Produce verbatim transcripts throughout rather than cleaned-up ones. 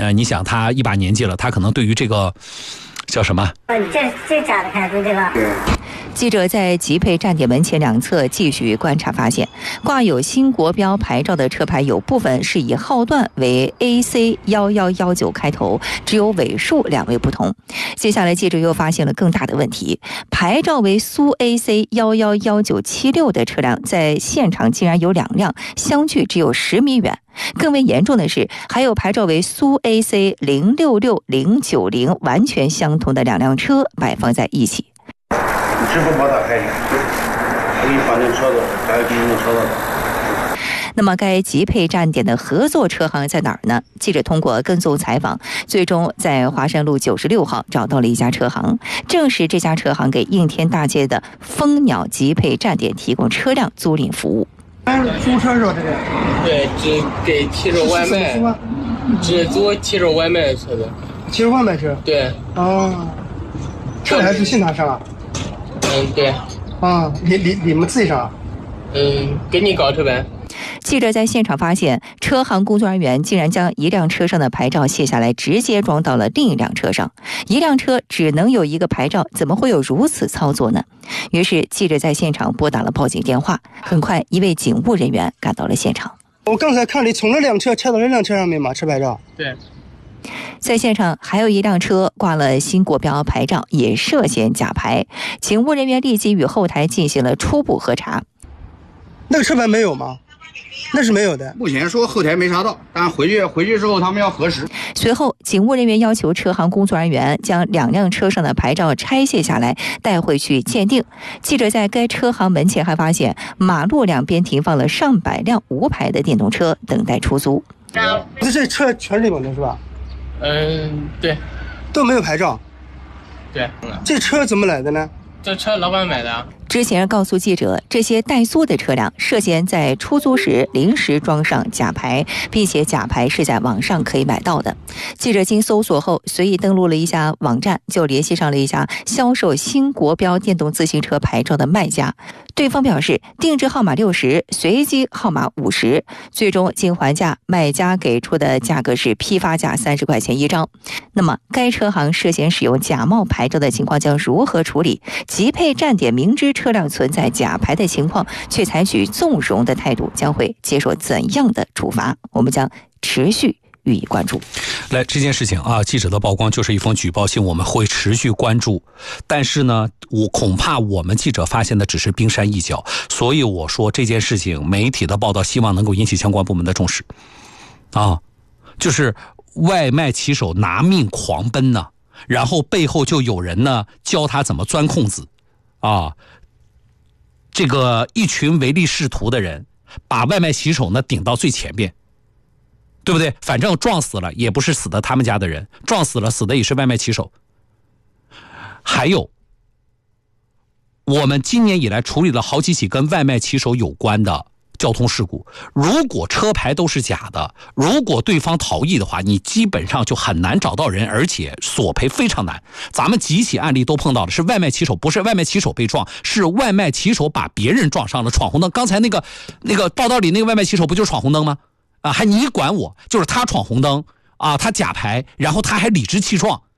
呃，你想他一把年纪了，他可能对于这个叫什么？ 呃，这这咋的看出这个？对。 记者在吉佩站点门前两侧继续观察，发现挂有新国标牌照的车牌有部分是以号段为 A C 一一一九开头，只有尾数两位不同。接下来记者又发现了更大的问题，牌照为苏 A C 一一一九七六的车辆在现场竟然有两辆，相距只有十米远。更为严重的是，还有牌照为苏 A C 零六六零九零完全相同的两辆车摆放在一起。 你支付宝打开一下，我给你绑定车子，还有给你车子。 那么该吉佩站点的合作车行在哪儿呢？记者通过跟踪采访，最终在华山路九十六号找到了一家车行，正是这家车行给应天大街的蜂鸟吉佩站点提供车辆租赁服务。 租车是吧？这个对，只给汽车外卖，只租汽车外卖车的。 汽车外卖车？ 对。 哦，这还是信他上啊？ 嗯，对。 啊，你你你们自己上？ 嗯，给你搞车呗。 记者在现场发现，车行工作人员竟然将一辆车上的牌照卸下来，直接装到了另一辆车上。一辆车只能有一个牌照，怎么会有如此操作呢？于是记者在现场拨打了报警电话，很快一位警务人员赶到了现场。 我刚才看你从那辆车拆到那辆车上面嘛，车牌照。 对。 在现场还有一辆车挂了新国标牌照，也涉嫌假牌。警务人员立即与后台进行了初步核查。 那个车牌没有吗？那是没有的， 目前说后台没查到，但回去回去之后他们要核实。 随后，警务人员要求车行工作人员将两辆车上的牌照拆卸下来，带回去鉴定。记者在该车行门前还发现，马路两边停放了上百辆无牌的电动车，等待出租。 这这车全是日本的是吧？ 嗯，对， 都没有牌照。 对， 这车怎么来的呢？ 这车老板买的。 之前告诉记者，这些代租的车辆涉嫌在出租时临时装上假牌，并且假牌是在网上可以买到的。记者经搜索后，随意登录了一家网站，就联系上了一家销售新国标电动自行车牌照的卖家。对方表示，定制号码六十，随机号码五十。最终经还价，卖家给出的价格是批发价三十块钱一张。那么，该车行涉嫌使用假冒牌照的情况将如何处理？吉佩站点明知车辆存在假牌的情况，却采取纵容的态度，将会接受怎样的处罚？我们将持续予以关注。 来，这件事情啊，记者的曝光就是一封举报信，我们会持续关注。但是呢，我恐怕我们记者发现的只是冰山一角，所以我说这件事情媒体的报道希望能够引起相关部门的重视。啊，就是外卖骑手拿命狂奔呢，然后背后就有人呢教他怎么钻空子，啊，这个一群唯利是图的人把外卖骑手呢顶到最前边。对不对？反正撞死了也不是死的他们家的人，撞死了死的也是外卖骑手。还有，我们今年以来处理了好几起跟外卖骑手有关的交通事故，如果车牌都是假的，如果对方逃逸的话，你基本上就很难找到人，而且索赔非常难。咱们几起案例都碰到了，是外卖骑手，不是外卖骑手被撞，是外卖骑手把别人撞上了，闯红灯。刚才那个那个报道里那个外卖骑手不就是闯红灯吗？啊，还你管我？就是他闯红灯啊，他假牌，然后他还理直气壮。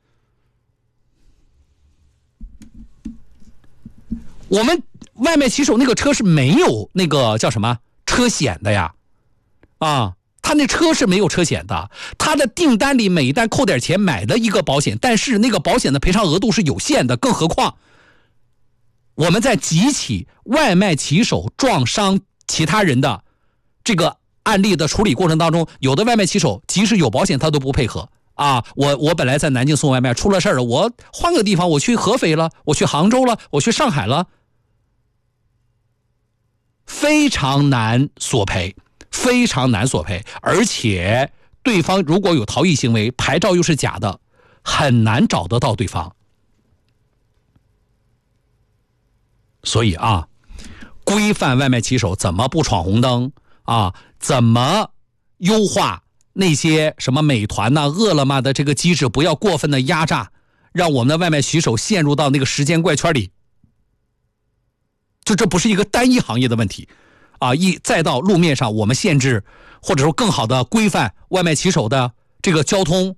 我们外卖骑手那个车是没有那个叫什么车险的呀，啊，他那车是没有车险的，他的订单里每一单扣点钱买了一个保险，但是那个保险的赔偿额度是有限的，更何况我们在几起外卖骑手撞伤其他人的这个案例的处理过程当中，有的外卖骑手即使有保险他都不配合啊！我我本来在南京送外卖，出了事了，我换个地方，我去合肥了，我去杭州了，我去上海了，非常难索赔，非常难索赔，而且对方如果有逃逸行为，牌照又是假的，很难找得到对方。所以啊，规范外卖骑手怎么不闯红灯啊？怎么优化那些什么美团呐、饿了么的这个机制，不要过分的压榨，让我们的外卖骑手陷入到那个时间怪圈里。就这不是一个单一行业的问题啊！一再到路面上，我们限制或者说更好的规范外卖骑手的这个交通